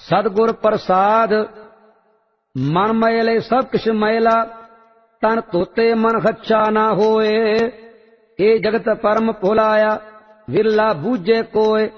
सतगुर प्रसाद मन मैले सब किश मैला तन तोते मन खच्चा ना होए। ए जगत परम भुलाया विरला बूझे कोय